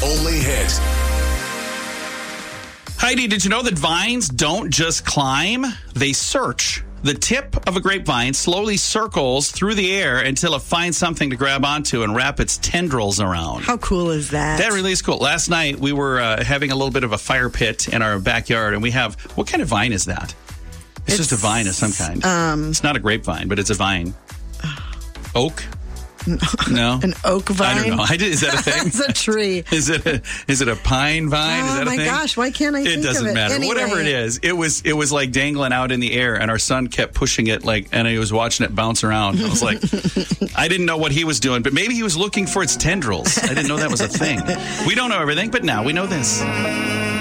only hit. Heidi, did you know that vines don't just climb? They search. The tip of a grapevine slowly circles through the air until it finds something to grab onto and wrap its tendrils around. How cool is that? That really is cool. Last night, we were having a little bit of a fire pit in our backyard, and we have... What kind of vine is that? It's just a vine of some kind. It's not a grapevine, but it's a vine. Oak? No? An oak vine? I don't know. Is that a thing? It's a tree. Is it a pine vine? Is that a thing? Oh, my gosh. Why can't I think of it? It doesn't matter. Anyway. Whatever it is, it was like dangling out in the air, and our son kept pushing it, and he was watching it bounce around. I was like, I didn't know what he was doing, but maybe he was looking for its tendrils. I didn't know that was a thing. We don't know everything, but now we know this.